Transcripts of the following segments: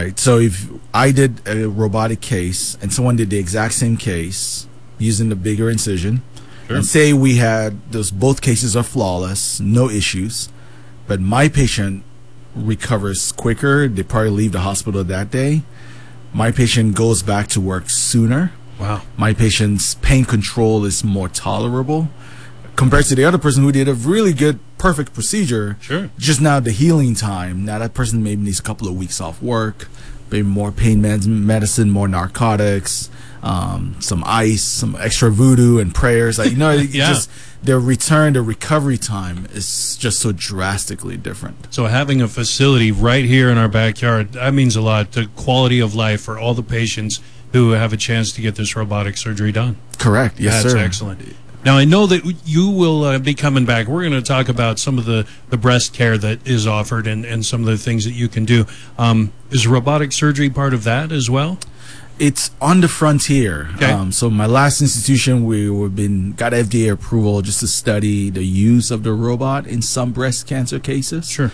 Right. So if I did a robotic case and someone did the exact same case using the bigger incision, and say we had both cases are flawless, no issues, but my patient recovers quicker, they probably leave the hospital that day. My patient goes back to work sooner. Wow. My patient's pain control is more tolerable compared to the other person who did a really good, perfect procedure. Sure. Just now the healing time. Now that person maybe needs a couple of weeks off work, maybe more pain medicine, more narcotics, some ice, some extra voodoo and prayers. Like, just the recovery time is just so drastically different. So having a facility right here in our backyard, that means a lot to quality of life for all the patients who have a chance to get this robotic surgery done. Correct. Yes, That's sir. excellent. Now, I know that you will be coming back. We're going to talk about some of the breast care that is offered and some of the things that you can do. Is robotic surgery part of that as well? It's on the frontier. Okay. So my last institution, got FDA approval just to study the use of the robot in some breast cancer cases. Sure.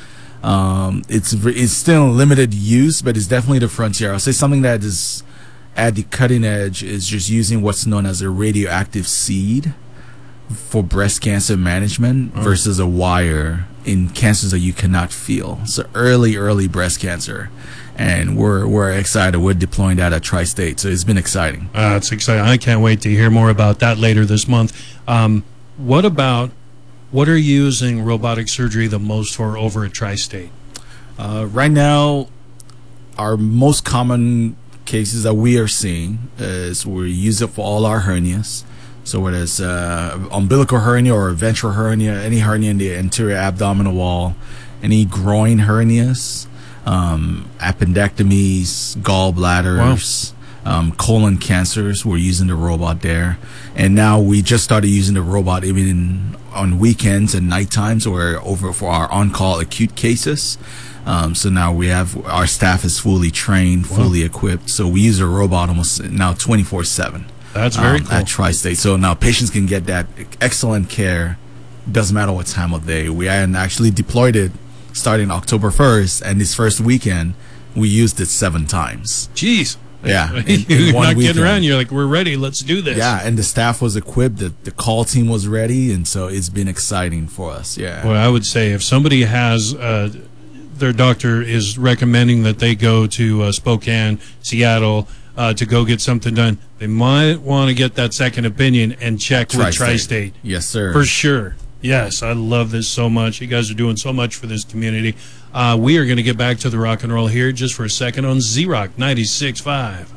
It's still limited use, but it's definitely the frontier. I'll say something that is at the cutting edge is just using what's known as a radioactive seed for breast cancer management versus a wire in cancers that you cannot feel. So early breast cancer. And we're excited. We're deploying that at Tri-State, so it's been exciting. It's exciting. I can't wait to hear more about that later this month. What are you using robotic surgery the most for over at Tri-State? Right now, our most common cases that we are seeing is we use it for all our hernias. So whether it's umbilical hernia or ventral hernia, any hernia in the anterior abdominal wall, any groin hernias, appendectomies, gallbladders, colon cancers, we're using the robot there. And now we just started using the robot even on weekends and night times or over for our on-call acute cases. So now our staff is fully trained, fully equipped. So we use a robot almost now 24/7. That's very cool. At Tri-State. So now patients can get that excellent care. Doesn't matter what time of day. We actually deployed it starting October 1st, and this first weekend, we used it 7 times. Jeez. Yeah. You're not getting around. You're like, we're ready. Let's do this. Yeah, and the staff was equipped. The call team was ready, and so it's been exciting for us. Yeah. Well, I would say if somebody has their doctor is recommending that they go to Spokane, Seattle, to go get something done, they might want to get that second opinion and check with Tri-State. Yes, sir. For sure. Yes, I love this so much. You guys are doing so much for this community. We are going to get back to the rock and roll here just for a second on Z-Rock 96.5.